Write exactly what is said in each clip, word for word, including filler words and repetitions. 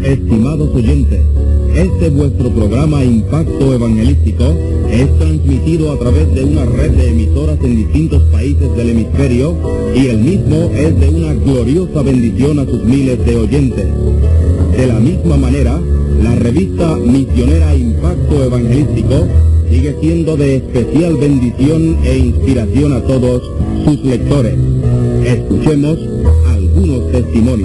Estimados oyentes, este vuestro programa Impacto Evangelístico es transmitido a través de una red de emisoras en distintos países del hemisferio y el mismo es de una gloriosa bendición a sus miles de oyentes. De la misma manera, la revista misionera Impacto Evangelístico sigue siendo de especial bendición e inspiración a todos sus lectores. Escuchemos algunos testimonios.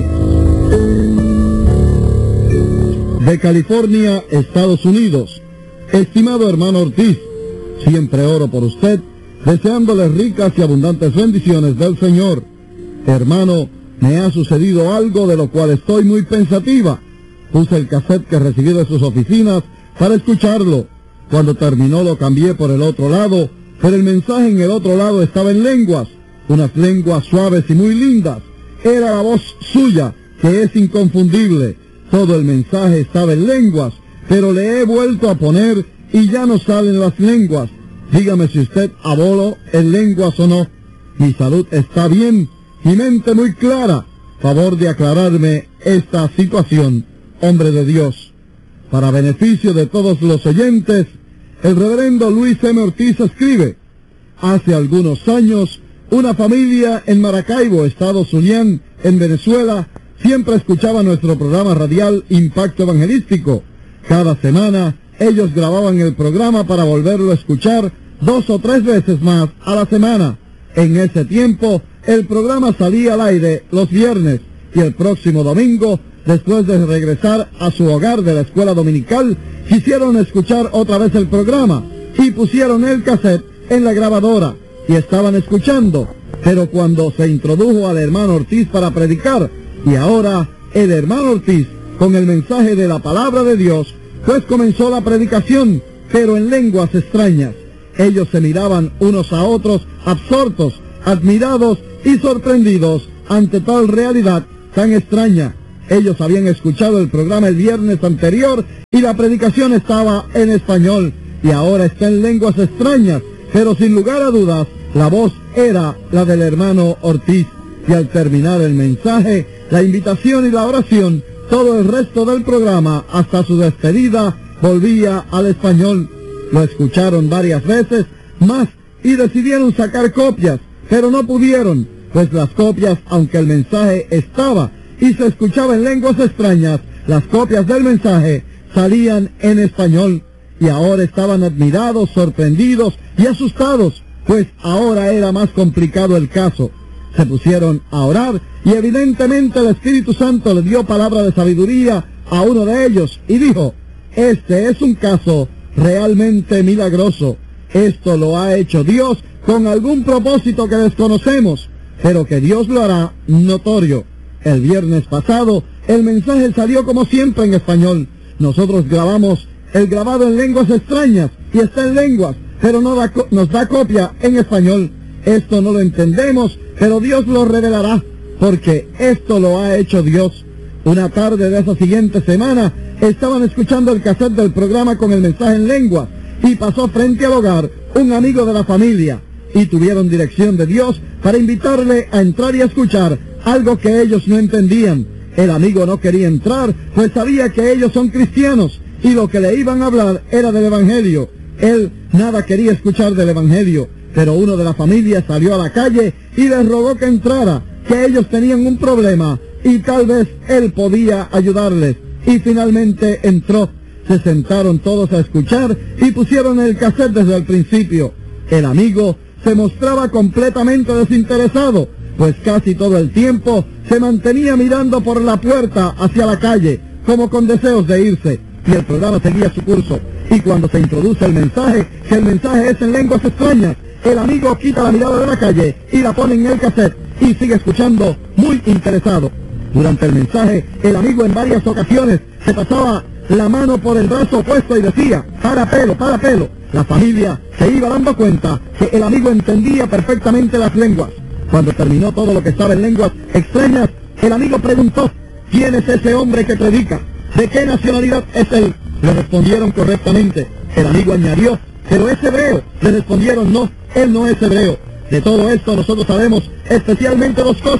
De California, Estados Unidos. Estimado hermano Ortiz, siempre oro por usted, deseándole ricas y abundantes bendiciones del Señor. Hermano, me ha sucedido algo de lo cual estoy muy pensativa. Puse el cassette que recibí de sus oficinas para escucharlo. Cuando terminó lo cambié por el otro lado, pero el mensaje en el otro lado estaba en lenguas, unas lenguas suaves y muy lindas. Era la voz suya, que es inconfundible. Todo el mensaje estaba en lenguas, pero le he vuelto a poner y ya no salen las lenguas. Dígame si usted habolo en lenguas o no. Mi salud está bien, mi mente muy clara. Favor de aclararme esta situación, hombre de Dios. Para beneficio de todos los oyentes, el reverendo Luis M. Ortiz escribe: hace algunos años, una familia en Maracaibo, Estado Zulian, en Venezuela, siempre escuchaba nuestro programa radial Impacto Evangelístico. Cada semana, ellos grababan el programa para volverlo a escuchar dos o tres veces más a la semana. En ese tiempo, el programa salía al aire los viernes y el próximo domingo, después de regresar a su hogar de la escuela dominical, quisieron escuchar otra vez el programa y pusieron el cassette en la grabadora y estaban escuchando. Pero cuando se introdujo al hermano Ortiz para predicar, y ahora el hermano Ortiz con el mensaje de la palabra de Dios, pues comenzó la predicación, pero en lenguas extrañas. Ellos se miraban unos a otros absortos, admirados y sorprendidos ante tal realidad tan extraña. Ellos habían escuchado el programa el viernes anterior y la predicación estaba en español y ahora está en lenguas extrañas, pero sin lugar a dudas la voz era la del hermano Ortiz. Y al terminar el mensaje, la invitación y la oración, todo el resto del programa hasta su despedida volvía al español. Lo escucharon varias veces más y decidieron sacar copias, pero no pudieron, pues las copias, aunque el mensaje estaba y se escuchaba en lenguas extrañas, las copias del mensaje salían en español, y ahora estaban admirados, sorprendidos y asustados, pues ahora era más complicado el caso. Se pusieron a orar y evidentemente el Espíritu Santo le dio palabra de sabiduría a uno de ellos y dijo: este es un caso realmente milagroso. Esto lo ha hecho Dios con algún propósito que desconocemos, pero que Dios lo hará notorio. El viernes pasado, el mensaje salió como siempre en español. Nosotros grabamos el grabado en lenguas extrañas, y está en lenguas, pero no da, nos da copia en español. Esto no lo entendemos, pero Dios lo revelará, porque esto lo ha hecho Dios. Una tarde de esa siguiente semana, estaban escuchando el cassette del programa con el mensaje en lenguas, y pasó frente al hogar un amigo de la familia, y tuvieron dirección de Dios para invitarle a entrar y a escuchar algo que ellos no entendían. El amigo no quería entrar, pues sabía que ellos son cristianos, y lo que le iban a hablar era del Evangelio. Él nada quería escuchar del Evangelio, pero uno de la familia salió a la calle y les rogó que entrara, que ellos tenían un problema, y tal vez él podía ayudarles. Y finalmente entró. Se sentaron todos a escuchar y pusieron el cassette desde el principio. El amigo se mostraba completamente desinteresado, pues casi todo el tiempo se mantenía mirando por la puerta hacia la calle, como con deseos de irse, y el programa seguía su curso. Y cuando se introduce el mensaje, que el mensaje es en lenguas extrañas, el amigo quita la mirada de la calle y la pone en el cassette y sigue escuchando muy interesado. Durante el mensaje, el amigo en varias ocasiones se pasaba la mano por el brazo opuesto y decía: para pelo, para pelo. La familia se iba dando cuenta que el amigo entendía perfectamente las lenguas. Cuando terminó todo lo que estaba en lenguas extrañas, el amigo preguntó: ¿quién es ese hombre que predica? ¿De qué nacionalidad es él? Le respondieron correctamente. El amigo añadió: pero es hebreo. Le respondieron: no, él no es hebreo. De todo esto nosotros sabemos especialmente dos cosas: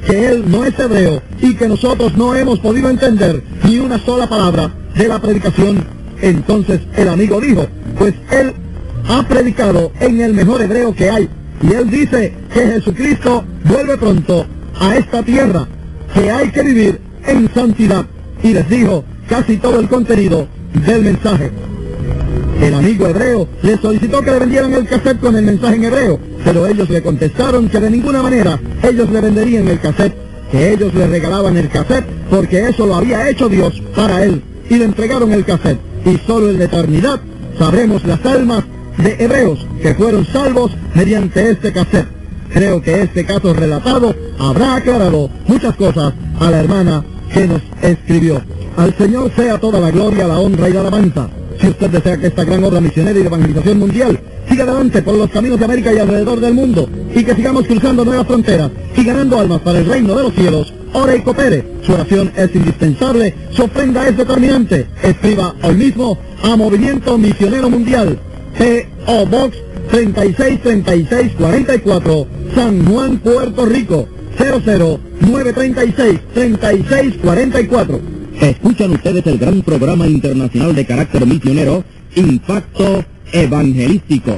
que él no es hebreo y que nosotros no hemos podido entender ni una sola palabra de la predicación. Entonces el amigo dijo, pues él ha predicado en el mejor hebreo que hay, y él dice que Jesucristo vuelve pronto a esta tierra, que hay que vivir en santidad, y les dijo casi todo el contenido del mensaje. El amigo hebreo le solicitó que le vendieran el cassette con el mensaje en hebreo, pero ellos le contestaron que de ninguna manera ellos le venderían el cassette, que ellos le regalaban el cassette porque eso lo había hecho Dios para él, y le entregaron el cassette, y solo en la eternidad sabremos las almas de hebreos que fueron salvos mediante este cassette. Creo que este caso relatado habrá aclarado muchas cosas a la hermana que nos escribió. Al Señor sea toda la gloria, la honra y la alabanza. Si usted desea que esta gran obra misionera y de evangelización mundial siga adelante por los caminos de América y alrededor del mundo, y que sigamos cruzando nuevas fronteras y ganando almas para el reino de los cielos, ore y coopere. Su oración es indispensable, su ofrenda es determinante. Escriba hoy mismo a Movimiento Misionero Mundial, P O Box treinta y seis treinta y seis cuarenta y cuatro, San Juan, Puerto Rico, cero cero nueve treinta y seis treinta y seis cuarenta y cuatro. Escuchan ustedes el gran programa internacional de carácter misionero, Impacto Evangelístico.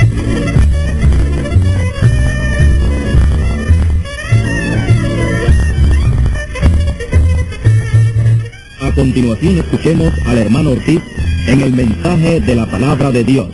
A continuación escuchemos al hermano Ortiz en el mensaje de la palabra de Dios.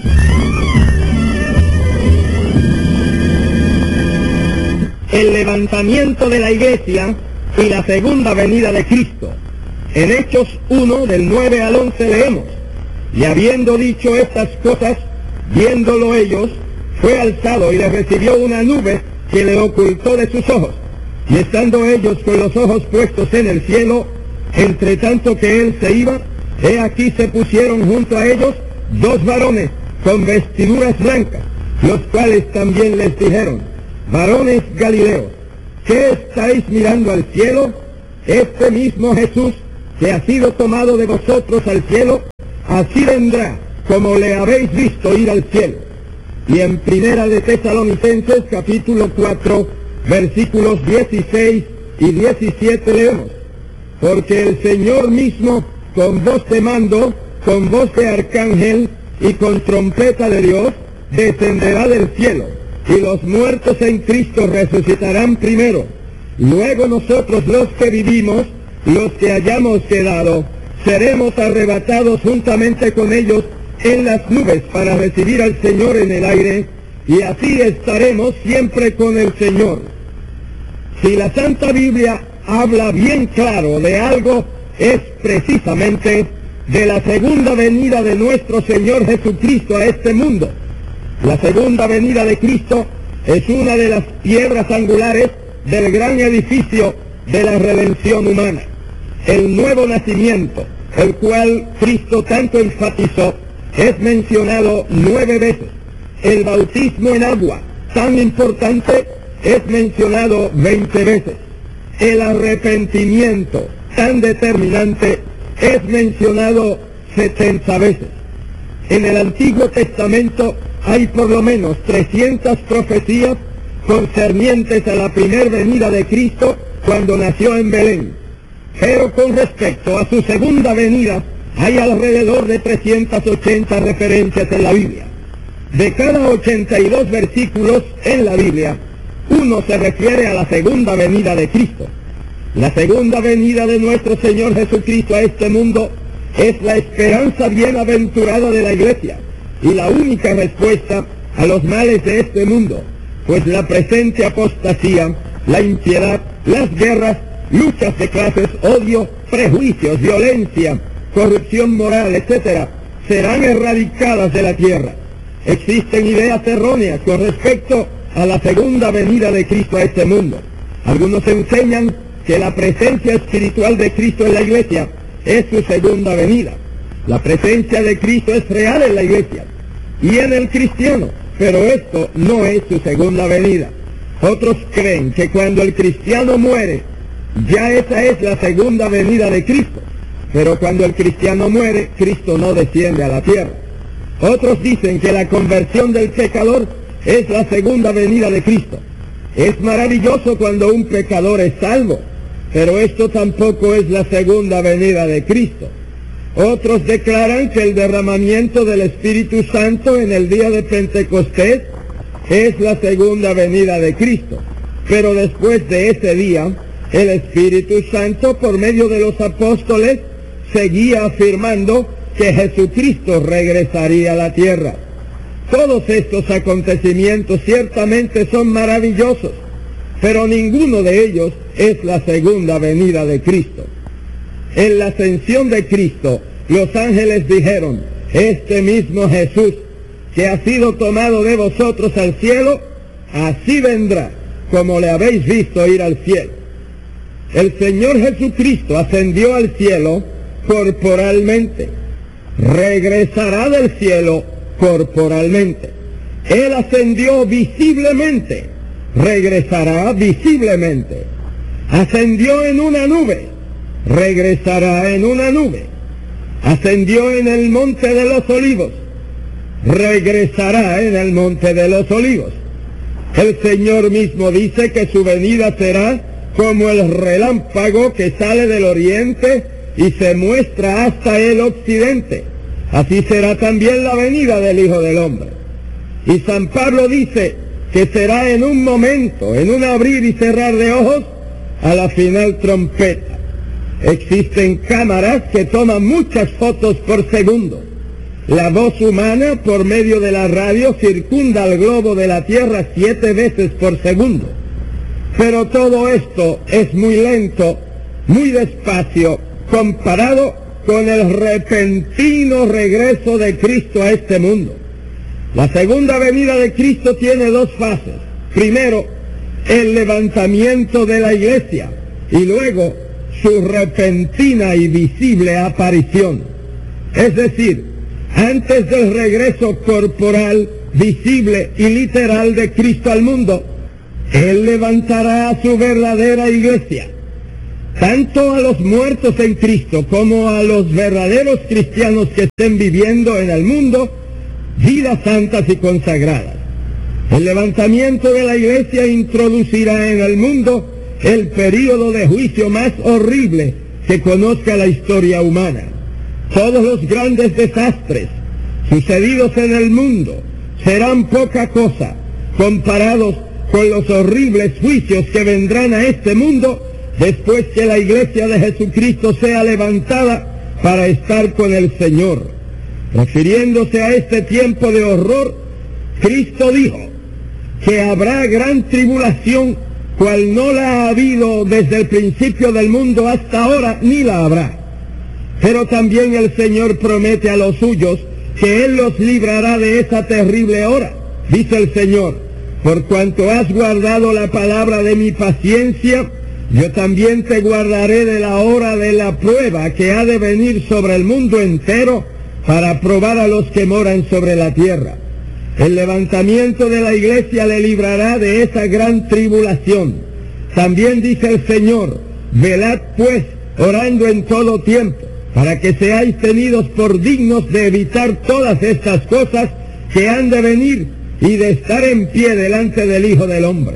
El levantamiento de la iglesia y la segunda venida de Cristo. En Hechos uno, del nueve al once leemos: y habiendo dicho estas cosas, viéndolo ellos, fue alzado y le recibió una nube que le ocultó de sus ojos. Y estando ellos con los ojos puestos en el cielo, entre tanto que él se iba, he aquí se pusieron junto a ellos dos varones con vestiduras blancas, los cuales también les dijeron: varones Galileos, ¿qué estáis mirando al cielo? Este mismo Jesús, que ha sido tomado de vosotros al cielo, así vendrá como le habéis visto ir al cielo. Y en Primera de Tesalonicenses, capítulo cuatro, versículos dieciséis y diecisiete leemos: porque el Señor mismo, con voz de mando, con voz de arcángel y con trompeta de Dios, descenderá del cielo, y los muertos en Cristo resucitarán primero. Luego nosotros los que vivimos, los que hayamos quedado, seremos arrebatados juntamente con ellos en las nubes para recibir al Señor en el aire, y así estaremos siempre con el Señor. Si la Santa Biblia habla bien claro de algo, es precisamente de la segunda venida de nuestro Señor Jesucristo a este mundo. La segunda venida de Cristo es una de las piedras angulares del gran edificio de la redención humana. El nuevo nacimiento, el cual Cristo tanto enfatizó, es mencionado nueve veces. El bautismo en agua, tan importante, es mencionado veinte veces. El arrepentimiento, tan determinante, es mencionado setenta veces. En el Antiguo Testamento hay por lo menos trescientas profecías concernientes a la primer venida de Cristo cuando nació en Belén. Pero con respecto a su segunda venida, hay alrededor de trescientas ochenta referencias en la Biblia. De cada ochenta y dos versículos en la Biblia, uno se refiere a la segunda venida de Cristo. La segunda venida de nuestro Señor Jesucristo a este mundo es la esperanza bienaventurada de la Iglesia y la única respuesta a los males de este mundo, pues la presente apostasía, la impiedad, las guerras, luchas de clases, odio, prejuicios, violencia, corrupción moral, etcétera, serán erradicadas de la tierra. Existen ideas erróneas con respecto a la segunda venida de Cristo a este mundo. Algunos enseñan que la presencia espiritual de Cristo en la iglesia es su segunda venida. La presencia de Cristo es real en la iglesia y en el cristiano, pero esto no es su segunda venida. Otros creen que cuando el cristiano muere, ya esa es la segunda venida de Cristo, pero cuando el cristiano muere, Cristo no desciende a la tierra. Otros dicen que la conversión del pecador es la segunda venida de Cristo. Es maravilloso cuando un pecador es salvo, pero esto tampoco es la segunda venida de Cristo. Otros declaran que el derramamiento del Espíritu Santo en el día de Pentecostés es la segunda venida de Cristo. Pero después de ese día, el Espíritu Santo, por medio de los apóstoles, seguía afirmando que Jesucristo regresaría a la tierra. Todos estos acontecimientos ciertamente son maravillosos, pero ninguno de ellos es la segunda venida de Cristo. En la ascensión de Cristo, los ángeles dijeron: este mismo Jesús, que ha sido tomado de vosotros al cielo, así vendrá, como le habéis visto ir al cielo. El Señor Jesucristo ascendió al cielo corporalmente. Regresará del cielo corporalmente. Él ascendió visiblemente. Regresará visiblemente. Ascendió en una nube. Regresará en una nube. Ascendió en el monte de los olivos. Regresará en el monte de los olivos. El Señor mismo dice que su venida será como el relámpago que sale del oriente y se muestra hasta el occidente. Así será también la venida del Hijo del Hombre. Y San Pablo dice que será en un momento, en un abrir y cerrar de ojos, a la final trompeta. Existen cámaras que toman muchas fotos por segundo. La voz humana, por medio de la radio, circunda el globo de la Tierra siete veces por segundo. Pero todo esto es muy lento, muy despacio, comparado con el repentino regreso de Cristo a este mundo. La segunda venida de Cristo tiene dos fases. Primero, el levantamiento de la iglesia, y luego su repentina y visible aparición. Es decir, antes del regreso corporal, visible y literal de Cristo al mundo, Él levantará a su verdadera iglesia. Tanto a los muertos en Cristo como a los verdaderos cristianos que estén viviendo en el mundo vidas santas y consagradas. El levantamiento de la iglesia introducirá en el mundo el período de juicio más horrible que conozca la historia humana. Todos los grandes desastres sucedidos en el mundo serán poca cosa comparados con los horribles juicios que vendrán a este mundo después que la iglesia de Jesucristo sea levantada para estar con el Señor. Refiriéndose a este tiempo de horror, Cristo dijo que habrá gran tribulación, cual no la ha habido desde el principio del mundo hasta ahora, ni la habrá. Pero también el Señor promete a los suyos que Él los librará de esa terrible hora. Dice el Señor: por cuanto has guardado la palabra de mi paciencia, yo también te guardaré de la hora de la prueba que ha de venir sobre el mundo entero para probar a los que moran sobre la tierra. El levantamiento de la iglesia le librará de esa gran tribulación. También dice el Señor: velad pues, orando en todo tiempo, para que seáis tenidos por dignos de evitar todas estas cosas que han de venir y de estar en pie delante del Hijo del Hombre.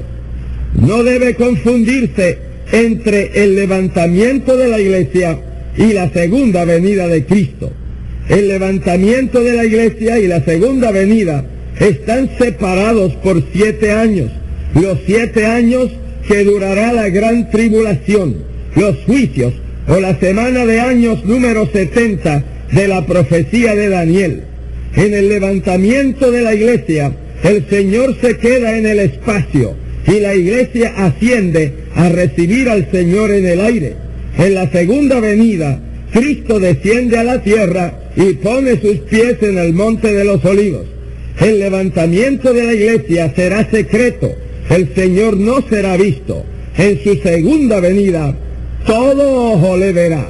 No debe confundirse entre el levantamiento de la iglesia y la segunda venida de Cristo. El levantamiento de la iglesia y la segunda venida están separados por siete años, los siete años que durará la gran tribulación, los juicios o la semana de años número setenta de la profecía de Daniel. En el levantamiento de la iglesia, el Señor se queda en el espacio y la iglesia asciende a recibir al Señor en el aire. En la segunda venida, Cristo desciende a la tierra y pone sus pies en el monte de los olivos. El levantamiento de la iglesia será secreto, el Señor no será visto. En su segunda venida, todo ojo le verá.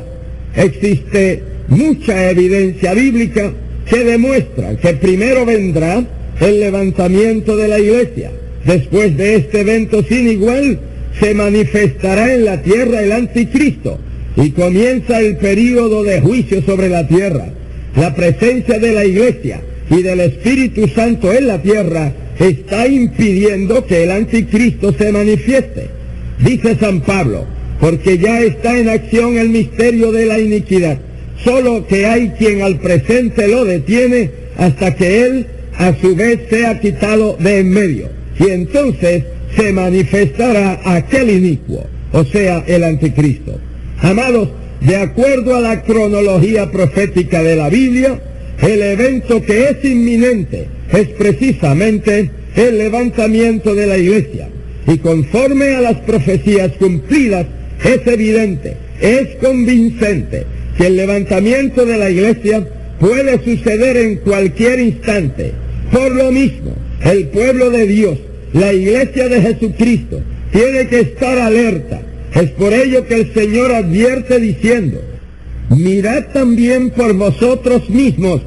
Existe mucha evidencia bíblica que demuestra que primero vendrá el levantamiento de la iglesia. Después de este evento sin igual, se manifestará en la tierra el anticristo y comienza el período de juicio sobre la tierra. La presencia de la iglesia y del Espíritu Santo en la tierra está impidiendo que el anticristo se manifieste. Dice San Pablo, porque ya está en acción el misterio de la iniquidad, solo que hay quien al presente lo detiene hasta que él a su vez sea quitado de en medio, y entonces se manifestará aquel inicuo, o sea, el anticristo. Amados, de acuerdo a la cronología profética de la Biblia, el evento que es inminente es precisamente el levantamiento de la iglesia, y conforme a las profecías cumplidas, es evidente, es convincente que el levantamiento de la iglesia puede suceder en cualquier instante. Por lo mismo, el pueblo de Dios, la iglesia de Jesucristo, tiene que estar alerta. Es por ello que el Señor advierte diciendo, mirad también por vosotros mismos,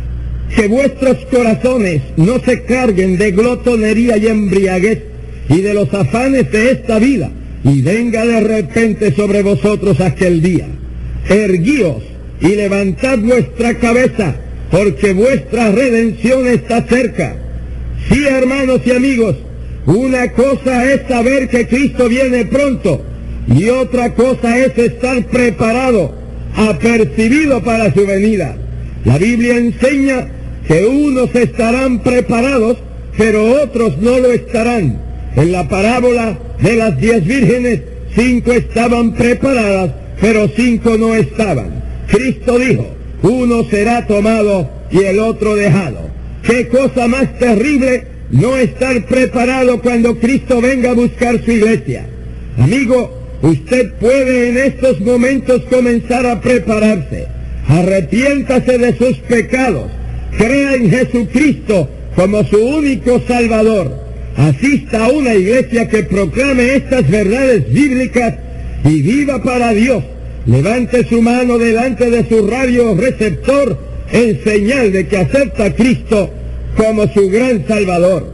que vuestros corazones no se carguen de glotonería y embriaguez, y de los afanes de esta vida, y venga de repente sobre vosotros aquel día. Erguíos y levantad vuestra cabeza, porque vuestra redención está cerca. Sí, hermanos y amigos, una cosa es saber que Cristo viene pronto, y otra cosa es estar preparado, apercibido para su venida. La Biblia enseña que unos estarán preparados, pero otros no lo estarán. En la parábola de las diez vírgenes, cinco estaban preparadas, pero cinco no estaban. Cristo dijo, uno será tomado y el otro dejado. ¿Qué cosa más terrible no estar preparado cuando Cristo venga a buscar su iglesia? Amigo, usted puede en estos momentos comenzar a prepararse. Arrepiéntase de sus pecados. Crea en Jesucristo como su único Salvador. Asista a una iglesia que proclame estas verdades bíblicas y viva para Dios. Levante su mano delante de su radio receptor en señal de que acepta a Cristo como su gran Salvador.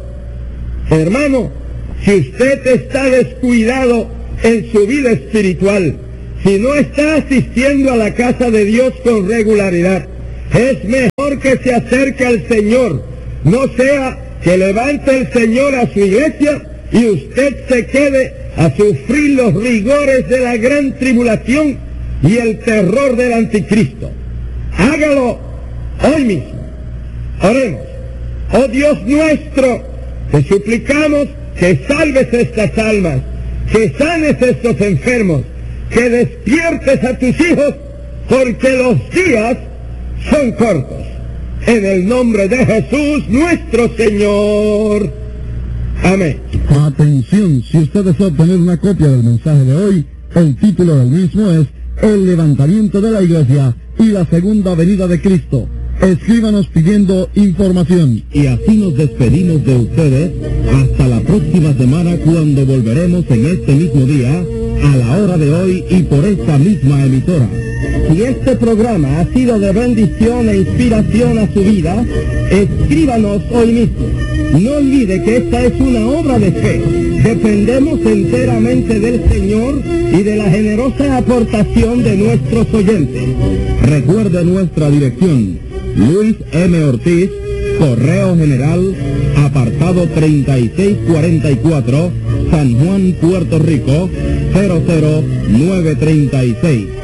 Hermano, si usted está descuidado en su vida espiritual, si no está asistiendo a la casa de Dios con regularidad, es mejor que se acerque al Señor, no sea que levante el Señor a su iglesia y usted se quede a sufrir los rigores de la gran tribulación y el terror del anticristo. Hágalo hoy mismo. Oremos. Oh Dios nuestro, te suplicamos que salves estas almas, que sanes estos enfermos, que despiertes a tus hijos, porque los días son cortos. En el nombre de Jesús nuestro Señor. Amén. Atención, si usted desea obtener una copia del mensaje de hoy, el título del mismo es El levantamiento de la iglesia y la segunda venida de Cristo. Escríbanos pidiendo información. Y así nos despedimos de ustedes hasta la próxima semana, cuando volveremos en este mismo día, a la hora de hoy y por esta misma emisora. Si este programa ha sido de bendición e inspiración a su vida, escríbanos hoy mismo. No olvide que esta es una obra de fe. Dependemos enteramente del Señor y de la generosa aportación de nuestros oyentes. Recuerde nuestra dirección: Luis M. Ortiz, Correo General, apartado treinta y seis cuarenta y cuatro, San Juan, Puerto Rico, cero cero nueve treinta y seis.